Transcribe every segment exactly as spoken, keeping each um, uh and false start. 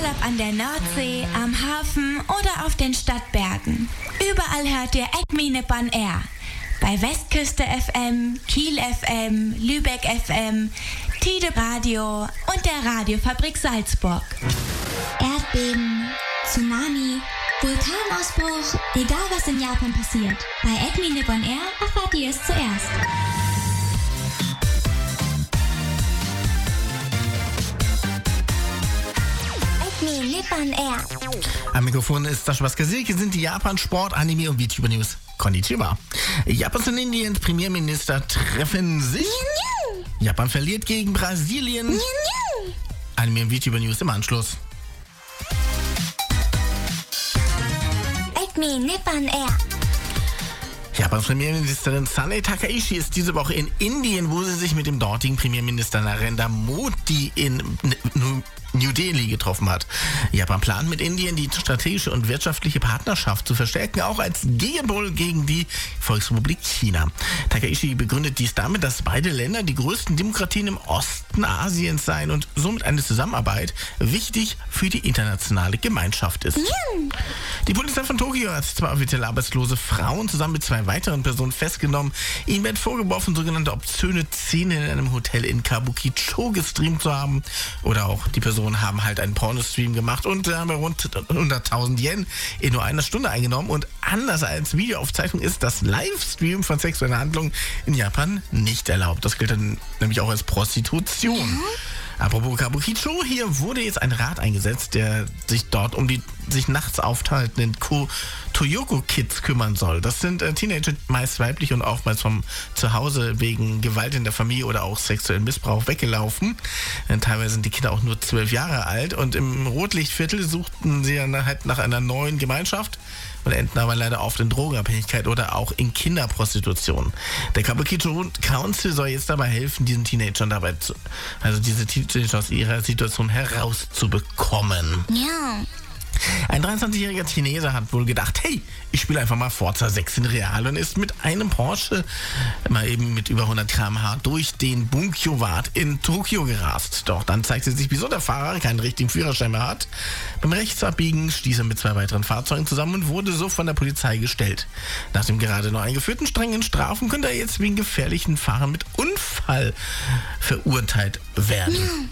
Egal ob an der Nordsee, am Hafen oder auf den Stadtbergen. Überall hört ihr Acme Nippon Air. Bei Westküste F M, Kiel F M, Lübeck F M, Tide Radio und der Radiofabrik Salzburg. Erdbeben, Tsunami, Vulkanausbruch, egal was in Japan passiert. Bei Acme Nippon Air erfahrt ihr es zuerst. Acme Nippon Air. Am Mikrofon ist Sascha Baskasi. Hier sind die Japan-Sport-, Anime- und VTuber-News. Konnichiwa. Japans und Indiens Premierminister treffen sich. Japan verliert gegen Brasilien. Anime- und VTuber-News im Anschluss. Acme Nippon Air. Japans Premierministerin Sanae Takaichi ist diese Woche in Indien, wo sie sich mit dem dortigen Premierminister Narendra Modi in New Delhi getroffen hat. Japan plant mit Indien die strategische und wirtschaftliche Partnerschaft zu verstärken, auch als Gegenpol gegen die Volksrepublik China. Takaichi begründet dies damit, dass beide Länder die größten Demokratien im Osten Asiens seien und somit eine Zusammenarbeit wichtig für die internationale Gemeinschaft ist. Die Polizei von Tokio hat zwei offiziell arbeitslose Frauen zusammen mit zwei weiteren Personen festgenommen. Ihnen wird vorgeworfen, sogenannte obszöne Szenen in einem Hotel in Kabukicho gestreamt zu haben. Oder auch die Personen haben halt einen Pornostream gemacht und haben rund hunderttausend Yen in nur einer Stunde eingenommen. Und anders als Videoaufzeichnung ist das Livestream von sexuellen Handlungen in Japan nicht erlaubt. Das gilt dann nämlich auch als Prostitution. Mhm. Apropos Kabukicho, hier wurde jetzt ein Rat eingesetzt, der sich dort um die sich nachts aufhaltenden Toyoko-Kids kümmern soll. Das sind äh, Teenager, meist weiblich und oftmals vom Zuhause wegen Gewalt in der Familie oder auch sexuellen Missbrauch weggelaufen. Äh, teilweise sind die Kinder auch nur zwölf Jahre alt und im Rotlichtviertel suchten sie dann halt nach einer neuen Gemeinschaft und enden aber leider oft in Drogenabhängigkeit oder auch in Kinderprostitution. Der Kabukicho Council soll jetzt dabei helfen, diesen Teenagern dabei zu, also diese Teenager aus ihrer Situation herauszubekommen. Ja. Ein dreiundzwanzigjähriger Chinese hat wohl gedacht, hey, ich spiele einfach mal Forza sechs in Real und ist mit einem Porsche mal eben mit über hundert Kilometer pro Stunde durch den Bunkyo-Ward in Tokio gerast. Doch dann zeigte sich, wieso der Fahrer keinen richtigen Führerschein mehr hat. Beim Rechtsabbiegen stieß er mit zwei weiteren Fahrzeugen zusammen und wurde so von der Polizei gestellt. Nach dem gerade noch eingeführten strengen Strafen könnte er jetzt wegen gefährlichen Fahren mit Unfall verurteilt werden. Mhm.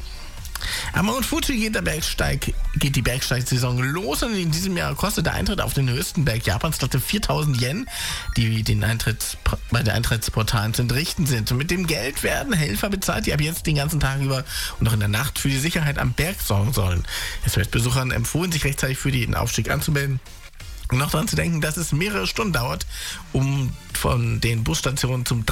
Am Mount Fuji geht, der Bergsteig, geht die Bergsteigsaison los und in diesem Jahr kostet der Eintritt auf den höchsten Berg Japans glatte viertausend Yen, die den Eintritt bei den Eintrittsportalen zu entrichten sind. Und mit dem Geld werden Helfer bezahlt, die ab jetzt den ganzen Tag über und auch in der Nacht für die Sicherheit am Berg sorgen sollen. Es wird Besuchern empfohlen, sich rechtzeitig für den Aufstieg anzumelden. Und noch daran zu denken, dass es mehrere Stunden dauert, um von den Busstationen zum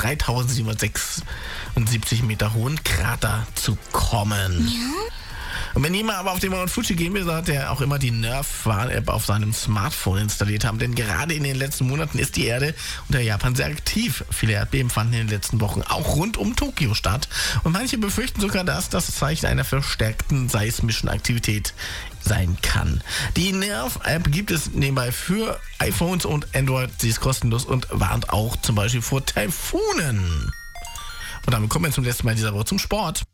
dreitausendsiebenhundertsechsundsiebzig Meter hohen Krater zu kommen. Ja? Und wenn jemand aber auf den Mount Fuji gehen will, sollte er auch immer die Nerf-Warn-App auf seinem Smartphone installiert haben, denn gerade in den letzten Monaten ist die Erde unter Japan sehr aktiv. Viele Erdbeben fanden in den letzten Wochen auch rund um Tokio statt und manche befürchten sogar, dass das Zeichen einer verstärkten seismischen Aktivität sein kann. Die Nerf-App gibt es nebenbei für iPhones und Android. Sie ist kostenlos und warnt auch zum Beispiel vor Taifunen. Und damit kommen wir zum letzten Mal dieser Woche zum Sport.